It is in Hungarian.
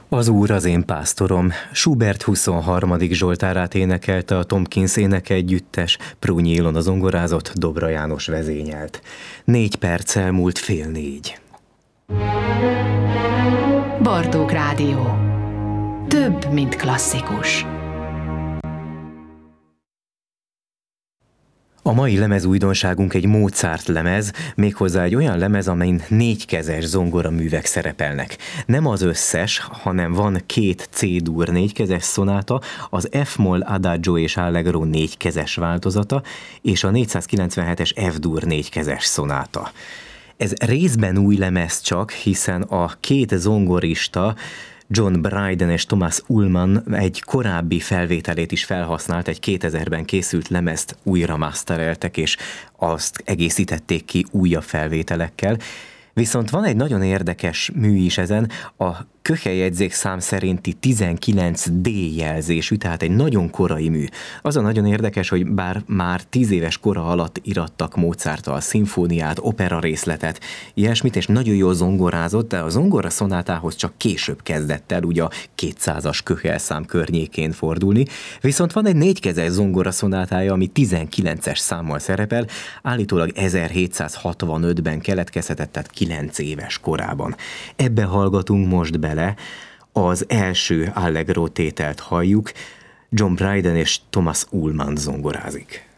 Az Úr az én pásztorom, Schubert 23. Zsoltárát énekelte a Tomkins énekegyüttes, Prunyi Ilona zongorázott, Dobra János vezényelt. 4 perc elmúlt 3:30. Bartók Rádió. Több, mint klasszikus. A mai lemezújdonságunk egy Mozart lemez, méghozzá egy olyan lemez, amelyen 4-kezes zongoraművek szerepelnek. Nem az összes, hanem van 2 C-dur 4-kezes szonáta, az F-moll Adagio és Allegro 4-kezes változata, és a 497-es F-dur 4-kezes szonáta. Ez részben új lemez csak, hiszen a 2 zongorista, John Bryden és Thomas Ullman egy korábbi felvételét is felhasznált, egy 2000-ben készült lemezt újra mastereltek, és azt egészítették ki újabb felvételekkel. Viszont van egy nagyon érdekes mű is ezen, a Köche jegyzékszám szerinti 19D jelzésű, tehát egy nagyon korai mű. Az a nagyon érdekes, hogy bár már 10 éves kora alatt irattak Mozarttal szimfóniát, opera részletet, ilyesmit, és nagyon jól zongorázott, de a zongora szonátához csak később kezdett el ugye a 200-as Köche-szám környékén fordulni. Viszont van egy 4-kezes zongora szonátája, ami 19-es számmal szerepel, állítólag 1765-ben keletkezhetett, tehát 9 éves korában. Ebbe hallgatunk most bele. Az első Allegro tételt halljuk, John Bryden és Thomas Ullman zongorázik.